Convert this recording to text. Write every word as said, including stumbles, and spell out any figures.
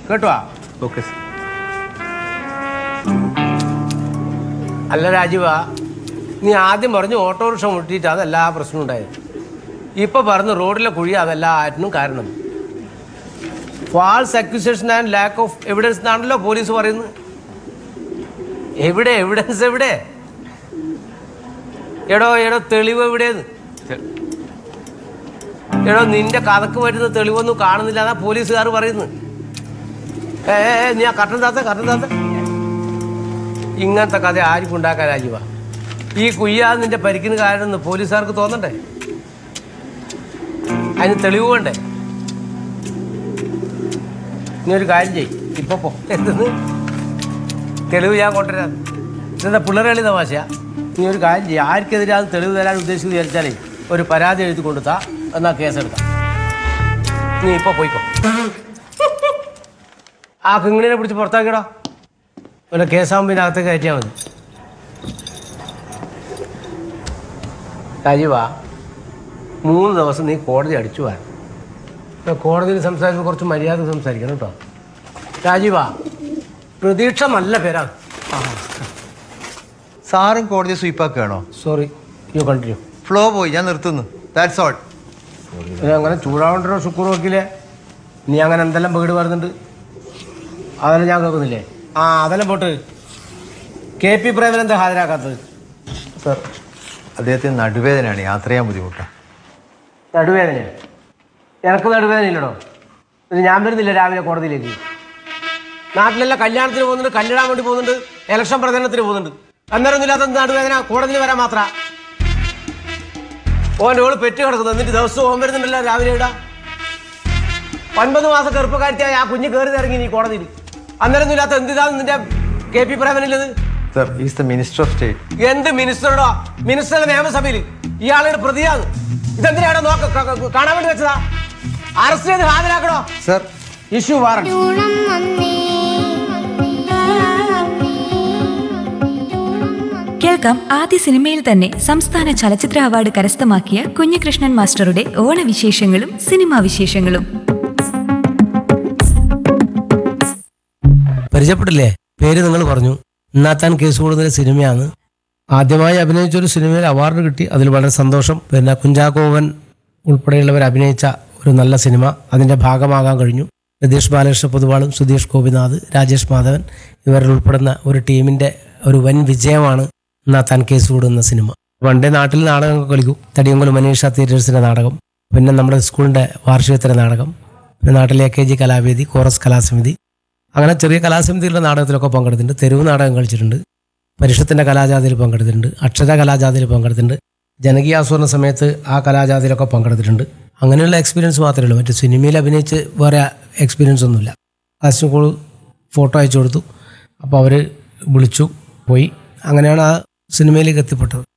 കേട്ടോ? Okay sir. അല്ല രാജീവ, നീ ആദ്യം പറഞ്ഞു ഓട്ടോറിക്ഷ മുട്ടിയിട്ട് അതെല്ലാ പ്രശ്നവും ഉണ്ടായത്. ഇപ്പം പറഞ്ഞു റോഡിലെ കുഴി അതെല്ലാറ്റിനും കാരണം. False accusation and lack of evidence എന്നാണല്ലോ പോലീസ് പറയുന്നത്. എവിടെ എവിഡൻസ്? എവിടെ? എടോ എടോ തെളിവ് എവിടെയെന്ന്? എടോ നിന്റെ കഥക്ക് പറ്റുന്ന തെളിവൊന്നും കാണുന്നില്ല എന്നാ പോലീസുകാർ പറയുന്നത്. ഏ നീ ആ കട്ടൻ താത്ത കട്ടൻ താത്ത ഇങ്ങനത്തെ കഥ ആർക്കും ഉണ്ടാക്കാൻ രാജീവ. ഈ കുയ്യാതെ നിന്റെ പരിക്കിന് കാരണം പോലീസുകാർക്ക് തോന്നണ്ടേ? അതിന് തെളിവ് വേണ്ടേ? നീ ഒരു കാര്യം ചെയ്യും, ഇപ്പൊ പോ. എന്തെന്ന് തെളിവ് ഞാൻ കൊണ്ടുവരാം? ഇതെന്താ പിള്ളേർ കളി തമാശയാ? നീ ഒരു കാര്യം ചെയ്യും, ആർക്കെതിരെ അത് തെളിവ് തരാൻ ഉദ്ദേശിക്കുന്നത് വിചാരിച്ചാലേ ഒരു പരാതി എഴുതി കൊടുത്താ എന്നാ കേസെടുക്കാം. നീ ഇപ്പൊ പോയിക്കോ. ആ കിങ്ങിനെ പിടിച്ച് പുറത്താക്കിയടാ. പിന്നെ കേസാകുമ്പോൾ പിന്നെ അകത്തേക്ക് കയറ്റിയാൽ മതി. രാജീവ, മൂന്ന് ദിവസം നീ കോടതി അടിച്ചു പോകാൻ. കോടതിയിൽ സംസാരിക്കുമ്പോൾ കുറച്ച് മര്യാദ സംസാരിക്കണം കേട്ടോ. രാജീവ, പ്രതീക്ഷ നല്ല പേരാണ്. സാറും കോടതി സ്വീപ്പാക്കുകയാണോ? Sorry, you continue. ഫ്ലോ പോയി, ഞാൻ നിർത്തുന്നു. That's all. അങ്ങനെ ചൂടാവണ്ടോ ശുക്കൂർ വക്കീലെ? നീ അങ്ങനെ എന്തെല്ലാം വീട് വരുന്നുണ്ട്, അതെല്ലാം ഞാൻ കേൾക്കുന്നില്ലേ? ആ അതെല്ലാം പോട്ട്. കെ പി പ്രേമൻ എന്താ ഹാജരാക്കാത്തത്? സർ, അദ്ദേഹത്തിന് നടുവേദനയാണ്, യാത്ര ചെയ്യാൻ ബുദ്ധിമുട്ടാണ്. നടുവേദനയാണ്? എനിക്ക് നടുവേദനയില്ലടോ. ഇത് ഞാൻ വരുന്നില്ല രാവിലെ കോടതിയിലേക്ക്. നാട്ടിലെല്ലാം കല്യാണത്തിന് പോകുന്നുണ്ട്, കല്യാണം വേണ്ടി പോകുന്നുണ്ട്, ഇലക്ഷൻ പ്രചരണത്തിന് പോകുന്നുണ്ട്. അന്നേരം ഇല്ലാത്ത നടുവേദന കോടതിയിൽ വരാൻ മാത്ര. ഓൻ്റെ ഓള് പെറ്റ് കിടക്കുന്നു, എന്നിട്ട് ദിവസവും ഓൻ വരുന്നുണ്ടല്ലോ രാവിലെ ഇടാ. ഒൻപത് മാസം ചെറുപ്പക്കാരിയായി ആ കുഞ്ഞ് കയറി ഇറങ്ങി നീ കോടതിയിൽ. അന്നേരം ഇല്ലാത്ത എന്തിനാണ് നിന്റെ K P പ്രേമനില്ലത്? Sir, is the minister of state. എന്ത് മിനിസ്റ്ററുടോ? മിനിസ്റ്ററുടെ നിയമസഭയിൽ ഇയാളുടെ പ്രതിയാണ്. ഇതെന്തിനാണോ നോക്ക കാണാൻ വേണ്ടി വെച്ചതാ? അറസ്റ്റ് ചെയ്ത് ഹാജരാക്കണോ? Sir, issue warrant. കേൾക്കാം ആദ്യ സിനിമയിൽ തന്നെ സംസ്ഥാന ചലച്ചിത്ര അവാർഡ് കരസ്ഥമാക്കിയ കുഞ്ഞികൃഷ്ണൻ മാസ്റ്ററുടെ ഓണവിശേഷങ്ങളും സിനിമാ വിശേഷങ്ങളും. പരിചയപ്പെട്ടില്ലേ? പേര് നിങ്ങൾ പറഞ്ഞു. ഇന്നാത്താൻ കേസ് കൂടുതൽ സിനിമയാണ്. ആദ്യമായി അഭിനയിച്ചൊരു സിനിമയിൽ അവാർഡ് കിട്ടി, അതിൽ വളരെ സന്തോഷം. പിന്നെ കുഞ്ചാക്കോവൻ ഉൾപ്പെടെയുള്ളവർ അഭിനയിച്ച ഒരു നല്ല സിനിമ, അതിൻ്റെ ഭാഗമാകാൻ കഴിഞ്ഞു. രതീഷ് ബാലകൃഷ്ണ പൊതുവാളും സുധീഷ് ഗോപിനാഥ്, രാജേഷ് മാധവൻ ഇവരിൽ ഉൾപ്പെടുന്ന ഒരു ടീമിൻ്റെ ഒരു വൻ വിജയമാണ് ഇന്നാത്താൻ കേസ് കൂടുന്ന സിനിമ. പണ്ടേ നാട്ടിൽ നാടകങ്ങൾ കളിക്കും. തടിയങ്കുളം മനീഷ തിയേറ്റേഴ്സിൻ്റെ നാടകം, പിന്നെ നമ്മുടെ സ്കൂളിൻ്റെ വാർഷികത്തിൻ്റെ നാടകം, പിന്നെ നാട്ടിലെ എ കെ ജി കലാവേദി, കോറസ് കലാസമിതി, അങ്ങനെ ചെറിയ കലാസമിതികളുടെ നാടകത്തിലൊക്കെ പങ്കെടുത്തിട്ടുണ്ട്. തെരുവ് നാടകം കളിച്ചിട്ടുണ്ട്. പരിഷത്തിൻ്റെ കലാജാഥയിൽ പങ്കെടുത്തിട്ടുണ്ട്. അക്ഷര കലാജാഥയിൽ പങ്കെടുത്തിട്ടുണ്ട്. ജനകീയാസൂരണ സമയത്ത് ആ കലാജാഥയിലൊക്കെ പങ്കെടുത്തിട്ടുണ്ട്. അങ്ങനെയുള്ള എക്സ്പീരിയൻസ് മാത്രമേ ഉള്ളൂ. മറ്റു സിനിമയിൽ അഭിനയിച്ച് വേറെ എക്സ്പീരിയൻസ് ഒന്നുമില്ല. കാസ്റ്റിംഗ് കോൾ ഫോട്ടോ അയച്ചു കൊടുത്തു, അപ്പോൾ അവർ വിളിച്ചു പോയി. അങ്ങനെയാണ് ആ സിനിമയിലേക്ക് എത്തിപ്പെട്ടത്.